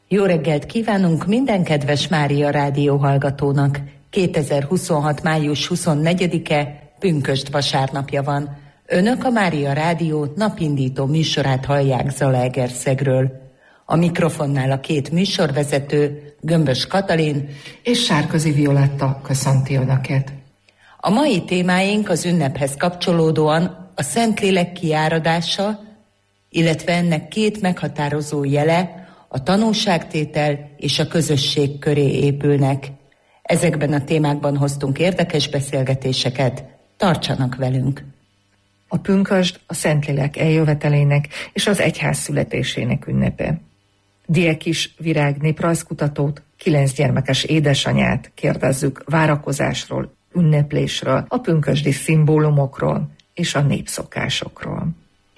Jó reggelt kívánunk minden kedves Mária Rádió hallgatónak! 2026. május 24-e, pünkösd vasárnapja van. Önök a Mária Rádió napindító műsorát hallják Zalaegerszegről. A mikrofonnál a két műsorvezető, Gömbös Katalin és Sárközi Violetta köszönti Önöket. A mai témáink az ünnephez kapcsolódóan a Szentlélek kiáradása, illetve ennek két meghatározó jele, a tanúságtétel és a közösség köré épülnek. Ezekben a témákban hoztunk érdekes beszélgetéseket. Tartsanak velünk! A pünkösd a Szentlélek eljövetelének és az egyház születésének ünnepe. Diekis Virág néprajzkutatót, 9 gyermekes édesanyát kérdezzük várakozásról, ünneplésről, a pünkösdi szimbólumokról és a népszokásokról.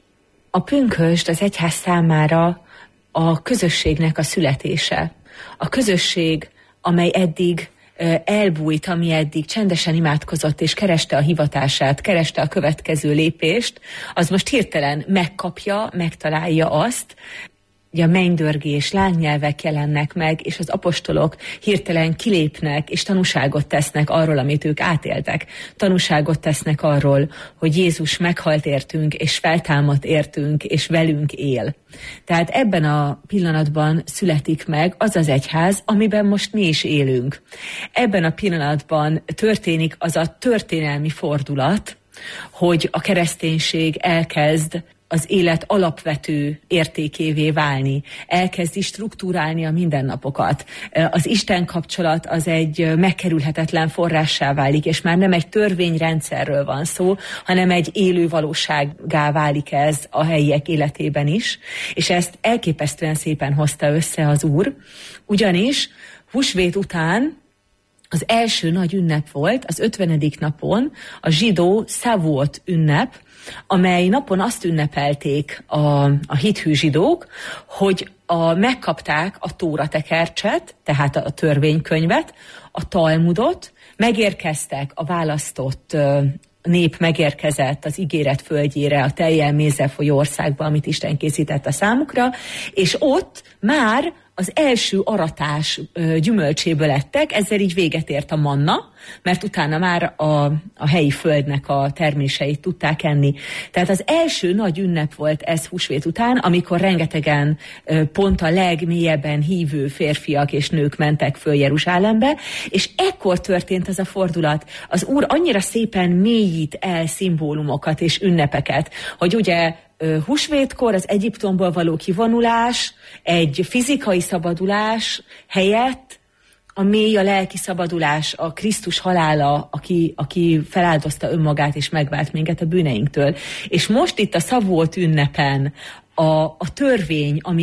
A pünkösd az egyház számára a közösségnek a születése. A közösség, amely eddig elbújt, ami eddig csendesen imádkozott és kereste a hivatását, kereste a következő lépést, az most hirtelen megkapja, megtalálja azt, hogy a mennydörgés, lángnyelvek jelennek meg, és az apostolok hirtelen kilépnek, és tanúságot tesznek arról, amit ők átéltek. Tanúságot tesznek arról, hogy Jézus meghalt értünk, és feltámadt értünk, és velünk él. Tehát ebben a pillanatban születik meg az az egyház, amiben most mi is élünk. Ebben a pillanatban történik az a történelmi fordulat, hogy a kereszténység elkezd az élet alapvető értékévé válni, elkezdi struktúrálni a mindennapokat. Az Isten kapcsolat az egy megkerülhetetlen forrássá válik, és már nem egy törvényrendszerről van szó, hanem egy élő valósággá válik ez a helyiek életében is, és ezt elképesztően szépen hozta össze az Úr, ugyanis húsvét után az első nagy ünnep volt, az 50. napon a zsidó Szavót ünnep, amely napon azt ünnepelték a hithű zsidók, hogy megkapták a Tóratekercset, tehát a törvénykönyvet, a Talmudot, megérkeztek a választott nép megérkezett az ígéret földjére, a tejjel mézzel folyó országba, amit Isten készített a számukra, és ott már az első aratás gyümölcséből ettek, ezzel így véget ért a manna, mert utána már a helyi földnek a terméseit tudták enni. Tehát az első nagy ünnep volt ez húsvét után, amikor rengetegen pont a legmélyebben hívő férfiak és nők mentek föl Jeruzsálembe, és ekkor történt az a fordulat. Az Úr annyira szépen mélyít el szimbólumokat és ünnepeket, hogy ugye húsvétkor az Egyiptomból való kivonulás, egy fizikai szabadulás helyett a mély, a lelki szabadulás, a Krisztus halála, aki feláldozta önmagát és megvált minket a bűneinktől. És most itt a Szavót ünnepen a törvény, ami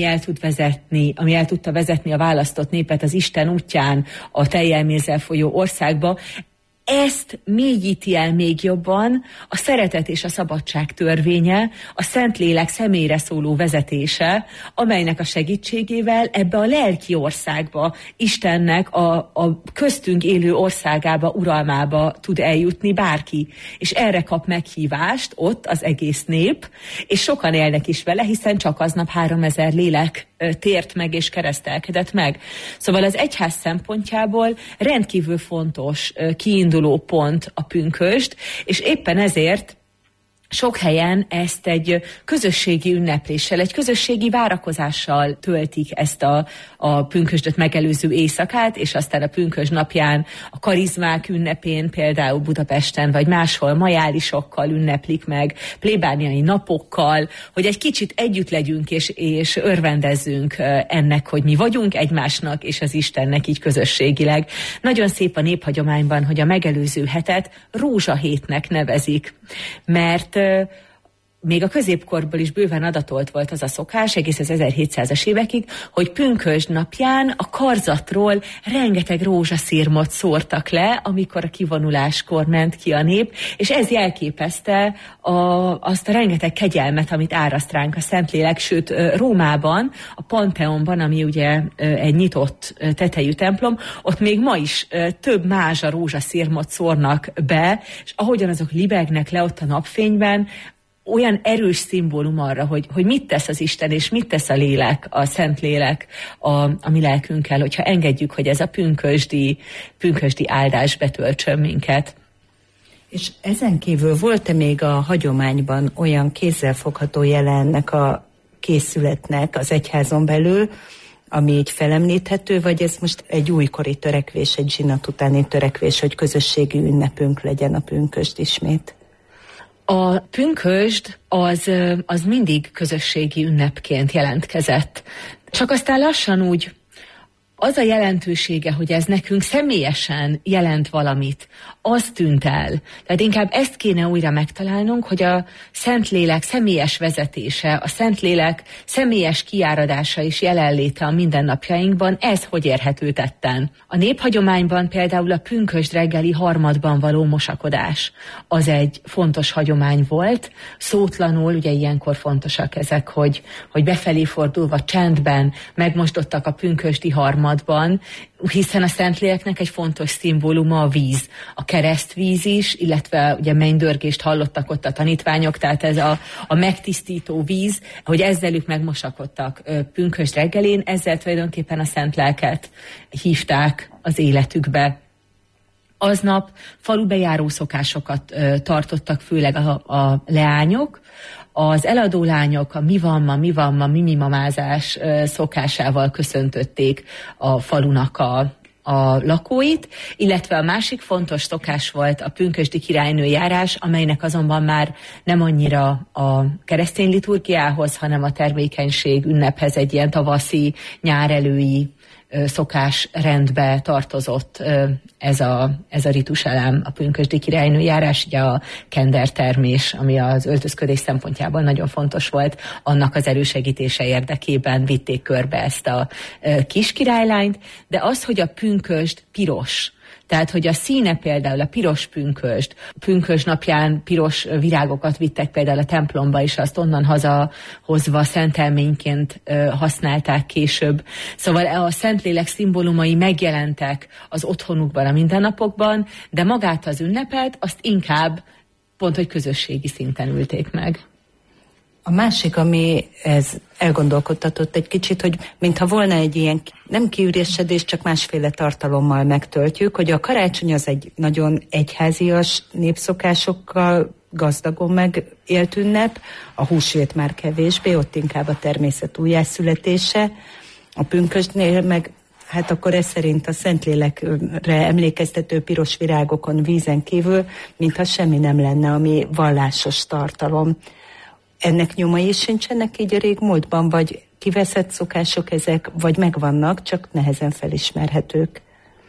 el tudta vezetni a választott népet az Isten útján, a tejjel mézzel folyó országba, ezt mélyíti el még jobban a szeretet és a szabadság törvénye, a Szentlélek személyre szóló vezetése, amelynek a segítségével ebbe a lelki országba, Istennek a köztünk élő országába, uralmába tud eljutni bárki. És erre kap meghívást ott az egész nép, és sokan élnek is vele, hiszen csak aznap 3000 lélek tért meg és keresztelkedett meg. Szóval az egyház szempontjából rendkívül fontos kiinduló pont a pünkösd, és éppen ezért sok helyen ezt egy közösségi ünnepléssel, egy közösségi várakozással töltik ezt a pünkösdöt megelőző éjszakát, és aztán a pünkösd napján a karizmák ünnepén, például Budapesten vagy máshol majálisokkal ünneplik meg, plébániai napokkal, hogy egy kicsit együtt legyünk és örvendezzünk ennek, hogy mi vagyunk egymásnak és az Istennek így közösségileg. Nagyon szép a néphagyományban, hogy a megelőző hetet rózsahétnek nevezik, mert még a középkorból is bőven adatolt volt az a szokás, egész az 1700-as évekig, hogy pünkösd napján a karzatról rengeteg rózsaszirmot szórtak le, amikor a kivonuláskor ment ki a nép, és ez jelképezte azt a rengeteg kegyelmet, amit áraszt ránk a Szentlélek, sőt Rómában, a Pantheonban, ami ugye egy nyitott tetejű templom, ott még ma is több mázsa rózsaszirmot szórnak be, és ahogyan azok libegnek le ott a napfényben, olyan erős szimbólum arra, hogy mit tesz az Isten, és mit tesz a lélek, a Szentlélek a mi lelkünkkel, hogyha engedjük, hogy ez a pünkösdi áldás betöltsön minket. És ezen kívül volt-e még a hagyományban olyan kézzelfogható jele ennek a készületnek az egyházon belül, ami így felemlíthető, vagy ez most egy újkori törekvés, egy zsinat utáni törekvés, hogy közösségi ünnepünk legyen a pünkösd ismét? A pünkösd az mindig közösségi ünnepként jelentkezett. Csak aztán lassan úgy az a jelentősége, hogy ez nekünk személyesen jelent valamit, az tűnt el. Tehát inkább ezt kéne újra megtalálnunk, hogy a Szentlélek személyes vezetése, a Szentlélek személyes kiáradása és jelenléte a mindennapjainkban, ez hogy érhető tetten. A néphagyományban például a pünkösd reggeli harmadban való mosakodás az egy fontos hagyomány volt. Szótlanul, ugye ilyenkor fontosak ezek, hogy befelé fordulva csendben megmosdottak a pünkösdi harmadban, hiszen a Szentléleknek egy fontos szimbóluma a víz. A keresztvíz is, illetve ugye mennydörgést hallottak ott a tanítványok, tehát ez a megtisztító víz, hogy ezzel ők megmosakodtak pünkösd reggelén, ezzel tulajdonképpen a Szentlelket hívták az életükbe. Aznap falubejáró szokásokat tartottak, főleg a leányok. Az eladó lányok a mi van ma, mi mamázás szokásával köszöntötték a falunak a lakóit, illetve a másik fontos szokás volt a pünkösdi királynőjárás, amelynek azonban már nem annyira a keresztény liturgiához, hanem a termékenység ünnephez, egy ilyen tavaszi, nyárelői szokásrendbe tartozott ez a rituselem, a pünkösdi királynőjárás, ugye a kendertermés, ami az öltözködés szempontjából nagyon fontos volt, annak az elősegítése érdekében vitték körbe ezt a kis királylányt, de az, hogy a pünkösd piros, tehát, hogy a színe például a piros pünkösd napján piros virágokat vittek például a templomba, és azt onnan hazahozva szentelményként használták később. Szóval a Szentlélek szimbólumai megjelentek az otthonukban, a mindennapokban, de magát az ünnepet azt inkább pont, hogy közösségi szinten ülték meg. A másik, ami ez elgondolkodtatott egy kicsit, hogy mintha volna egy ilyen nem kiürésedés, csak másféle tartalommal megtöltjük, hogy a karácsony az egy nagyon egyházias népszokásokkal gazdagon megélt ünnep, a húsvét már kevésbé, ott inkább a természet újjászületése, a pünkösdnél meg hát akkor ez szerint a Szentlélekre emlékeztető piros virágokon, vízen kívül, mintha semmi nem lenne, ami vallásos tartalom. Ennek nyomai is sincsenek így a régmúltban, vagy kiveszett szokások ezek, vagy megvannak, csak nehezen felismerhetők?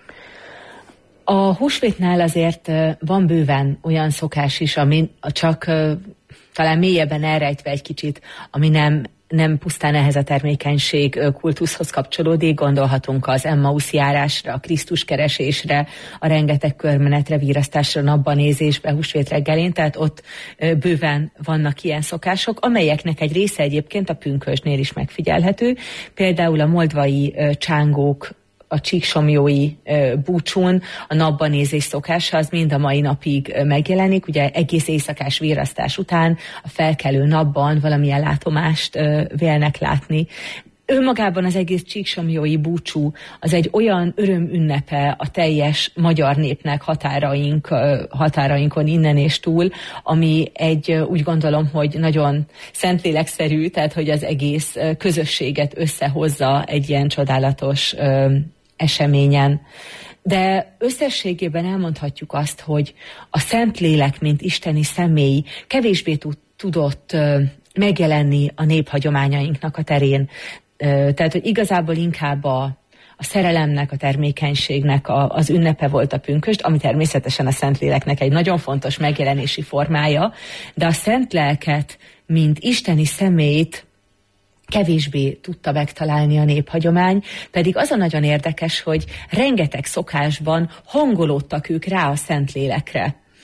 A húsvétnál azért van bőven olyan szokás is, ami csak talán mélyebben elrejtve egy kicsit, ami nem pusztán ehhez a termékenység kultuszhoz kapcsolódik, gondolhatunk az Emmaus járásra, a Krisztus keresésre, a rengeteg körmenetre, virasztásra, napbanézésbe, húsvét reggelén, tehát ott bőven vannak ilyen szokások, amelyeknek egy része egyébként a pünkösdnél is megfigyelhető, például a moldvai csángók, a csíksomjói búcsún a napbanézés szokása az mind a mai napig megjelenik, ugye egész éjszakás virasztás után a felkelő napban valamilyen látomást vélnek látni. Önmagában az egész csíksomjói búcsú az egy olyan örömünnepe a teljes magyar népnek határainkon innen és túl, ami úgy gondolom, hogy nagyon szentlélekszerű, tehát hogy az egész közösséget összehozza egy ilyen csodálatos eseményen. De összességében elmondhatjuk azt, hogy a Szentlélek, mint isteni személy kevésbé tudott megjelenni a néphagyományainknak a terén. Tehát, hogy igazából inkább a szerelemnek, a termékenységnek az ünnepe volt a pünkösd, ami természetesen a Szentléleknek egy nagyon fontos megjelenési formája, de a Szentlelket, mint isteni személyt kevésbé tudta megtalálni a néphagyomány, pedig az a nagyon érdekes, hogy rengeteg szokásban hangolódtak ők rá a Szentlélekre.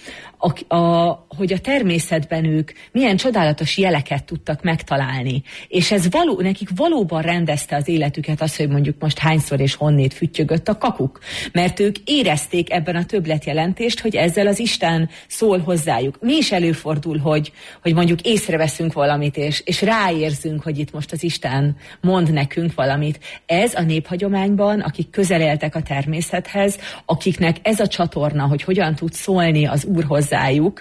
hogy a természetben ők milyen csodálatos jeleket tudtak megtalálni. És ez nekik valóban rendezte az életüket az, hogy mondjuk most hányszor és honnét füttyögött a kakuk. Mert ők érezték ebben a többletjelentést, hogy ezzel az Isten szól hozzájuk. Mi is előfordul, hogy mondjuk észreveszünk valamit, és ráérzünk, hogy itt most az Isten mond nekünk valamit. Ez a néphagyományban, akik közel éltek a természethez, akiknek ez a csatorna, hogy hogyan tud szólni az Úr hozzájuk,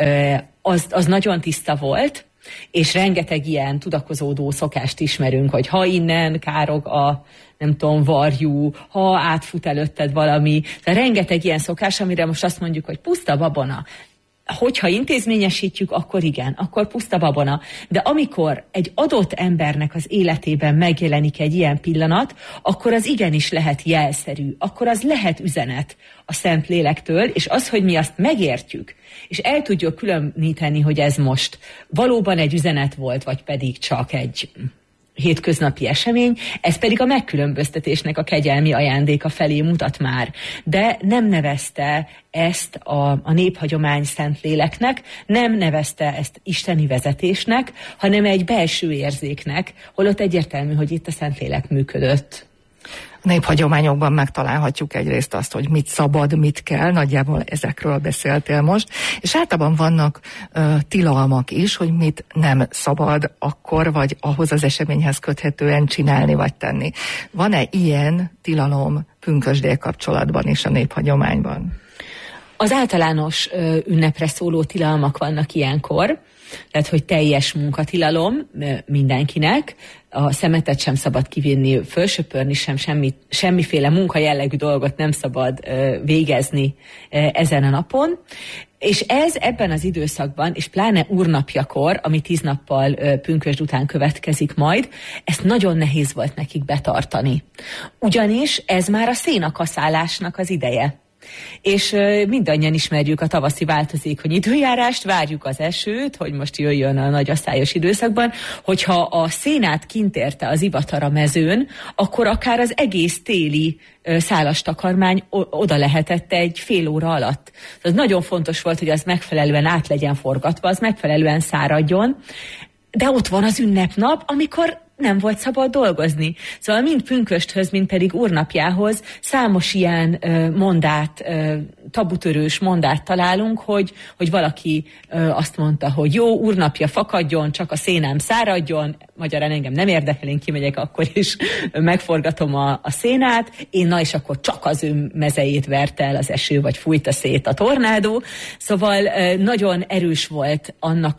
az nagyon tiszta volt, és rengeteg ilyen tudakozódó szokást ismerünk, hogy ha innen károg a nem tudom, varjú, ha átfut előtted valami. De rengeteg ilyen szokás, amire most azt mondjuk, hogy puszta babona. Hogyha intézményesítjük, akkor igen, akkor puszta babona. De amikor egy adott embernek az életében megjelenik egy ilyen pillanat, akkor az igenis lehet jelszerű, akkor az lehet üzenet a Szentlélektől, és az, hogy mi azt megértjük, és el tudjuk különíteni, hogy ez most valóban egy üzenet volt, vagy pedig csak egy hétköznapi esemény, ez pedig a megkülönböztetésnek a kegyelmi ajándéka felé mutat már. De nem nevezte ezt a néphagyomány Szentléleknek, nem nevezte ezt isteni vezetésnek, hanem egy belső érzéknek, holott egyértelmű, hogy itt a Szentlélek működött. Néphagyományokban megtalálhatjuk egyrészt azt, hogy mit szabad, mit kell, nagyjából ezekről beszéltél most, és általában vannak tilalmak is, hogy mit nem szabad akkor, vagy ahhoz az eseményhez köthetően csinálni, vagy tenni. Van-e ilyen tilalom pünkösddel kapcsolatban is a néphagyományban? Az általános ünnepre szóló tilalmak vannak ilyenkor, tehát, hogy teljes munkatilalom mindenkinek, a szemetet sem szabad kivinni, fölsöpörni sem, semmiféle munkajellegű dolgot nem szabad végezni ezen a napon. És ez ebben az időszakban, és pláne úrnapjakor, ami 10 nappal pünkösd után következik majd, ezt nagyon nehéz volt nekik betartani. Ugyanis ez már a szénakaszálásnak az ideje. És mindannyian ismerjük a tavaszi változékony időjárást, várjuk az esőt, hogy most jöjjön a nagy asszályos időszakban, hogyha a szénát kint érte az ivatar a mezőn, akkor akár az egész téli szálas takarmány oda lehetett egy fél óra alatt. Az nagyon fontos volt, hogy az megfelelően át legyen forgatva, az megfelelően száradjon, de ott van az ünnepnap, amikor nem volt szabad dolgozni. Szóval mind pünkösthöz, mind pedig úrnapjához számos ilyen tabutörős mondát találunk, hogy valaki azt mondta, hogy jó, úrnapja fakadjon, csak a szénám száradjon, magyarán engem nem érdekel, én kimegyek akkor is, megforgatom a szénát, és akkor csak az ő mezejét verte el az eső, vagy fújta szét a tornádó. Szóval nagyon erős volt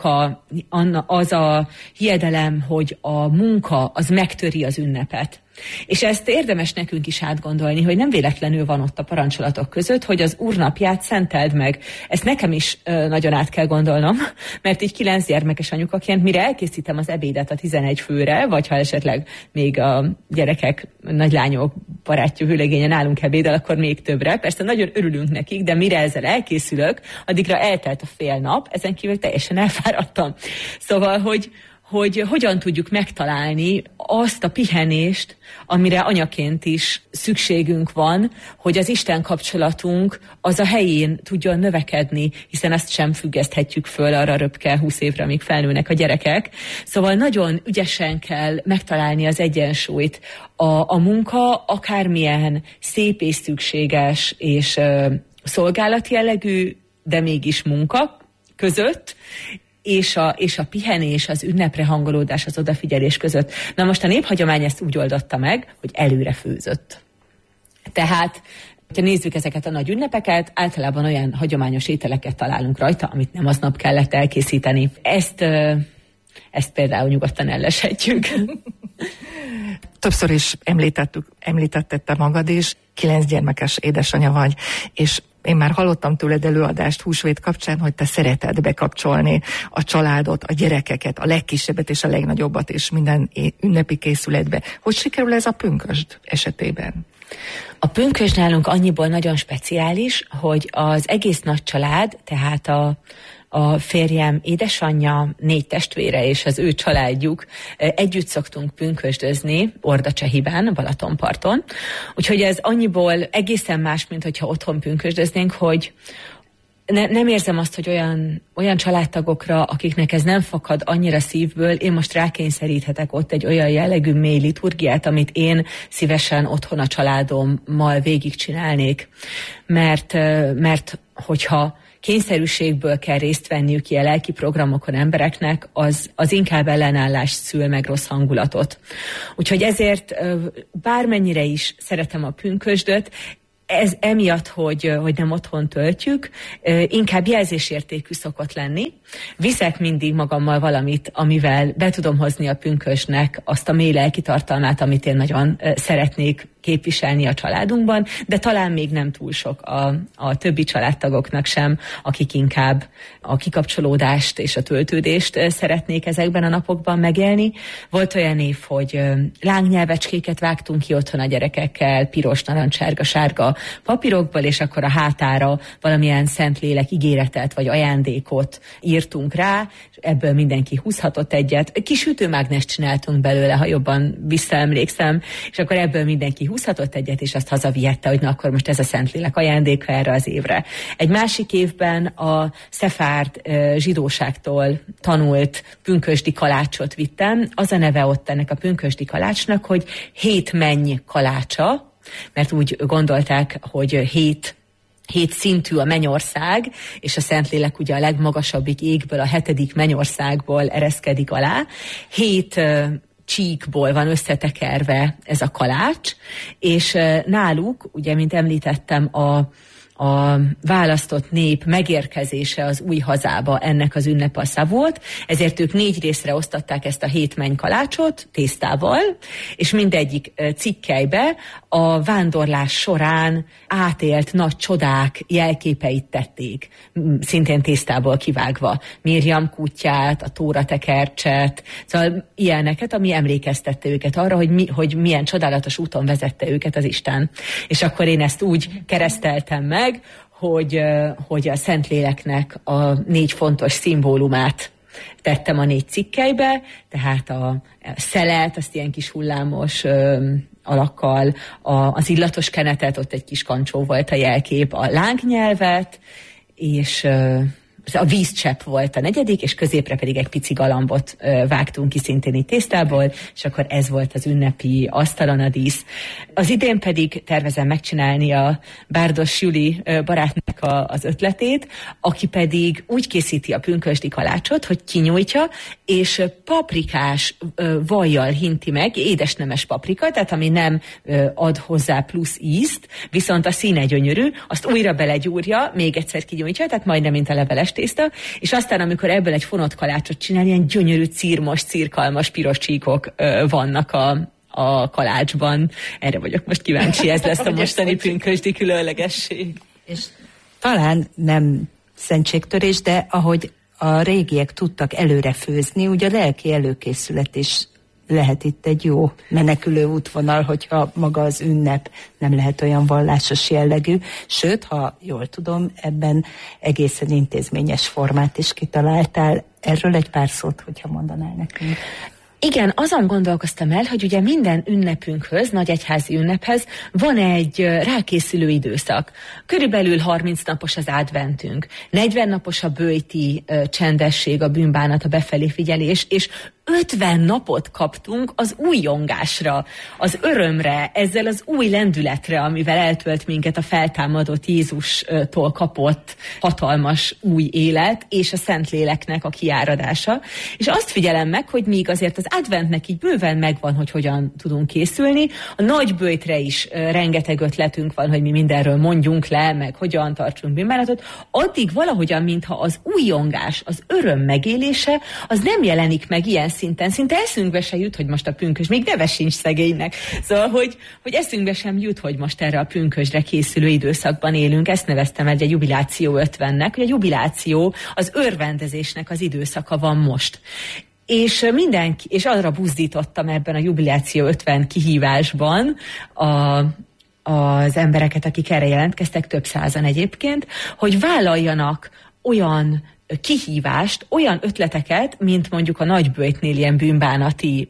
az a hiedelem, hogy a munka az megtöri az ünnepet. És ezt érdemes nekünk is átgondolni, hogy nem véletlenül van ott a parancsolatok között, hogy az úrnapját szenteld meg. Ezt nekem is nagyon át kell gondolnom, mert így 9 gyermekes anyukaként, mire elkészítem az ebédet a 11 főre, vagy ha esetleg még a gyerekek, nagylányok barátja hőlegénye nálunk ebédel, akkor még többre. Persze nagyon örülünk nekik, de mire ezzel elkészülök, addigra eltelt a fél nap, ezen kívül teljesen elfáradtam. Szóval, hogy hogyan tudjuk megtalálni azt a pihenést, amire anyaként is szükségünk van, hogy az Isten kapcsolatunk az a helyén tudjon növekedni, hiszen ezt sem függeszthetjük föl arra röpke 20 évre, amíg felnőnek a gyerekek. Szóval nagyon ügyesen kell megtalálni az egyensúlyt. A munka akármilyen szép és szükséges és szolgálati jellegű, de mégis munka között, és a pihenés, az ünnepre hangolódás, az odafigyelés között. Na most a néphagyomány ezt úgy oldotta meg, hogy előre főzött. Tehát, ha nézzük ezeket a nagy ünnepeket, általában olyan hagyományos ételeket találunk rajta, amit nem aznap kellett elkészíteni. Ezt például nyugodtan elleshetjük. Többször is említetted te magad is, 9 gyermekes édesanyja vagy, és én már hallottam tőled előadást húsvét kapcsán, hogy te szereted bekapcsolni a családot, a gyerekeket, a legkisebbet és a legnagyobbat is minden ünnepi készületbe. Hogy sikerül ez a pünkösd esetében? A pünkösd nálunk annyiból nagyon speciális, hogy az egész nagy család, tehát a férjem édesanyja, 4 testvére és az ő családjuk együtt szoktunk pünkösdözni Ordacsehiben, Balatonparton. Úgyhogy ez annyiból egészen más, mint hogyha otthon pünkösdöznénk, hogy nem érzem azt, hogy olyan családtagokra, akiknek ez nem fakad annyira szívből, én most rákényszeríthetek ott egy olyan jellegű mély liturgiát, amit én szívesen otthon a családommal végigcsinálnék. Mert hogyha kényszerűségből kell részt venniük ilyen lelki programokon embereknek, az inkább ellenállást szül meg, rossz hangulatot. Úgyhogy ezért bármennyire is szeretem a pünkösdöt, ez emiatt, hogy nem otthon töltjük, inkább jelzésértékű szokott lenni. Viszek mindig magammal valamit, amivel be tudom hozni a pünkösdnek azt a mély lelki tartalmát, amit én nagyon szeretnék képviselni a családunkban, de talán még nem túl sok a többi családtagoknak sem, akik inkább a kikapcsolódást és a töltődést szeretnék ezekben a napokban megélni. Volt olyan év, hogy lángnyelvecskéket vágtunk ki otthon a gyerekekkel, piros, narancsárga, sárga papírokból, és akkor a hátára valamilyen Szentlélek ígéretet vagy ajándékot írtunk rá, és ebből mindenki húzhatott egyet. Kis ütőmágnest csináltunk belőle, ha jobban visszaemlékszem, és akkor ebből mindenki húzhatott egyet, és azt hazavihette, hogy na akkor most ez a Szentlélek ajándéka erre az évre. Egy másik évben a szefárd zsidóságtól tanult pünkösdi kalácsot vittem. Az a neve ott ennek a pünkösdi kalácsnak, hogy 7 menny kalácsa, mert úgy gondolták, hogy 7 szintű a mennyország, és a Szentlélek ugye a legmagasabbik égből, a 7. mennyországból ereszkedik alá. 7 csíkból van összetekerve ez a kalács, és náluk, ugye, mint említettem, a választott nép megérkezése az új hazába ennek az ünnepasza volt, ezért ők 4 részre osztották ezt a 7 menny kalácsot tésztával, és mindegyik cikkelybe a vándorlás során átélt nagy csodák jelképeit tették, szintén tésztából kivágva. Miriam kutyát, a Tóra tekercset, szóval ilyeneket, ami emlékeztette őket arra, hogy milyen csodálatos úton vezette őket az Isten. És akkor én ezt úgy kereszteltem meg, hogy a Szentléleknek a 4 fontos szimbólumát tettem a 4 cikkelybe, tehát a szelet, azt ilyen kis hullámos alakkal, az illatos kenetet, ott egy kis kancsó volt a jelkép, a lángnyelvet, és a vízcsepp volt a 4., és középre pedig egy pici galambot vágtunk ki szintén így tésztából, és akkor ez volt az ünnepi asztalon a dísz. Az idén pedig tervezem megcsinálni a Bárdos Juli barátnak az ötletét, aki pedig úgy készíti a pünkösdi kalácsot, hogy kinyújtja, és paprikás vajjal hinti meg, édesnemes paprika, tehát ami nem ad hozzá plusz ízt, viszont a színe gyönyörű, azt újra belegyúrja, még egyszer kinyújtja, tehát majdnem mint a leveles tészta, és aztán, amikor ebből egy fonott kalácsot csinál, ilyen gyönyörű, círmos, cirkalmas, piros csíkok vannak a kalácsban. Erre vagyok most kíváncsi, ez lesz a mostani pünkösdi különlegesség. És talán nem szentségtörés, de ahogy a régiek tudtak előre főzni, ugye a lelki előkészület is lehet itt egy jó menekülő útvonal, hogyha maga az ünnep nem lehet olyan vallásos jellegű. Sőt, ha jól tudom, ebben egészen intézményes formát is kitaláltál. Erről egy pár szót, hogyha mondanál nekünk. Igen, azon gondolkoztam el, hogy ugye minden ünnepünkhöz, nagy egyházi ünnephez van egy rákészülő időszak. Körülbelül 30 napos az adventünk, 40 napos a böjti csendesség, a bűnbánat, a befelé figyelés, és 50 napot kaptunk az újongásra, az örömre, ezzel az új lendületre, amivel eltölt minket a feltámadott Jézustól kapott hatalmas új élet, és a Szentléleknek a kiáradása. És azt figyelem meg, hogy míg azért az adventnek így bőven megvan, hogy hogyan tudunk készülni, a nagy böjtre is rengeteg ötletünk van, hogy mi mindenről mondjunk le, meg hogyan tartsunk bűnbánatot, addig valahogyan, mintha az újongás, az öröm megélése, az nem jelenik meg ilyen szinten, szinte eszünkbe se jut, hogy most a pünkösd, még neve sincs szegénynek. Szóval, hogy eszünkbe sem jut, hogy most erre a pünkösdre készülő időszakban élünk. Ezt neveztem egy jubiláció 50-nek, hogy a jubiláció az örvendezésnek az időszaka van most. És és arra buzdítottam ebben a jubiláció 50 kihívásban az embereket, akik erre jelentkeztek, több százan egyébként, hogy vállaljanak olyan kihívást, olyan ötleteket, mint mondjuk a nagyböjtnél ilyen bűnbánati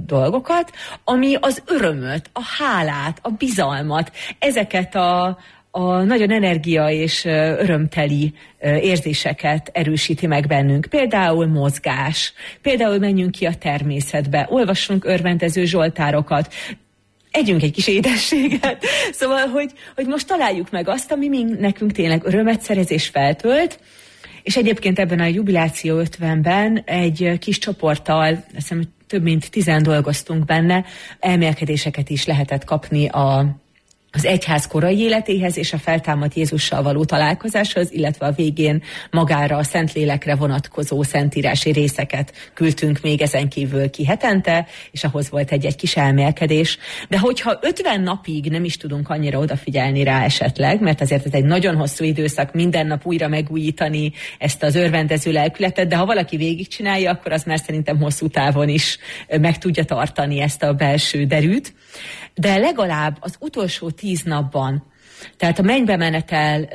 dolgokat, ami az örömöt, a hálát, a bizalmat, ezeket a a nagyon energia és örömteli érzéseket erősíti meg bennünk. Például mozgás, például menjünk ki a természetbe, olvassunk örvendező zsoltárokat, együnk egy kis édességet. Szóval, hogy most találjuk meg azt, ami nekünk tényleg örömet szerez és feltölt, és egyébként ebben a jubiláció 50-ben egy kis csoporttal, azt hiszem, több mint 10 dolgoztunk benne, elmélkedéseket is lehetett kapni az egyház korai életéhez és a feltámadt Jézussal való találkozáshoz, illetve a végén magára a Szentlélekre vonatkozó szentírási részeket küldtünk még ezen kívül ki hetente, és ahhoz volt egy kis elmélkedés. De hogyha 50 napig nem is tudunk annyira odafigyelni rá esetleg, mert azért ez egy nagyon hosszú időszak, minden nap újra megújítani ezt az örvendező lelkületet, de ha valaki végigcsinálja, akkor az már szerintem hosszú távon is meg tudja tartani ezt a belső derűt. De legalább az utolsó 10 napban, tehát a mennybe menetel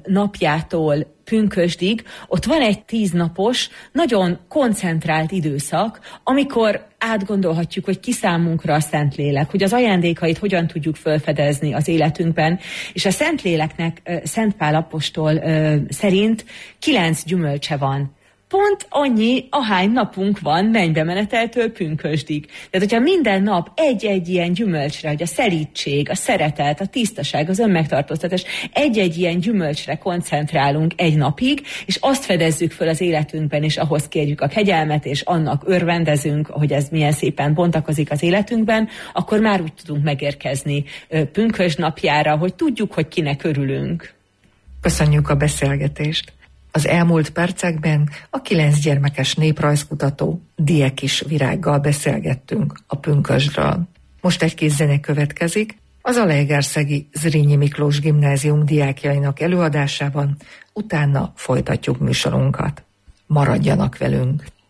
napjától pünkösdig, ott van egy 10 napos, nagyon koncentrált időszak, amikor átgondolhatjuk, hogy ki számunkra a Szentlélek, hogy az ajándékait hogyan tudjuk felfedezni az életünkben, és a Szentléleknek Szent Pál apostol szerint 9 gyümölcse van. Pont annyi, ahány napunk van mennybe meneteltől pünkösdig. Tehát, hogyha minden nap egy-egy ilyen gyümölcsre, hogy a szelídség, a szeretet, a tisztaság, az önmegtartóztatás, egy-egy ilyen gyümölcsre koncentrálunk egy napig, és azt fedezzük föl az életünkben, és ahhoz kérjük a kegyelmet, és annak örvendezünk, hogy ez milyen szépen bontakozik az életünkben, akkor már úgy tudunk megérkezni pünkösd napjára, hogy tudjuk, hogy kinek örülünk. Köszönjük a beszélgetést! Az elmúlt percekben a 9 gyermekes néprajzkutató Diekis Virággal beszélgettünk a pünkösdről. Most egy kis zene következik, az Zalaegerszegi Zrínyi Miklós Gimnázium diákjainak előadásában, utána folytatjuk műsorunkat. Maradjanak velünk!